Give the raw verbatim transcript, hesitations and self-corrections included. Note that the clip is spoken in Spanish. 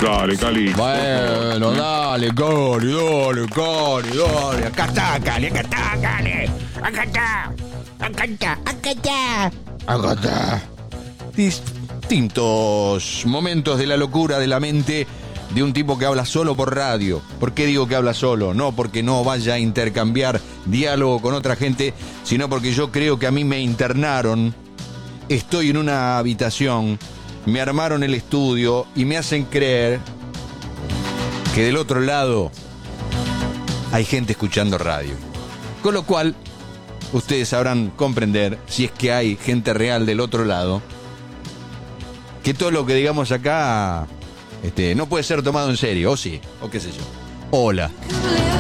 Dale, Cali. Bueno, dale, Cali, dale, Cali, dale. Acá está, Cali, acá está, Cali. Acá está, acá está, acá está. Acá está. Distintos momentos de la locura de la mente de un tipo que habla solo por radio. ¿Por qué digo que habla solo? No porque no vaya a intercambiar diálogo con otra gente, sino porque yo creo que a mí me internaron. Estoy en una habitación, me armaron el estudio y me hacen creer que del otro lado hay gente escuchando radio. Con lo cual, ustedes sabrán comprender, si es que hay gente real del otro lado, que todo lo que digamos acá este, no puede ser tomado en serio, o sí, o qué sé yo. Hola.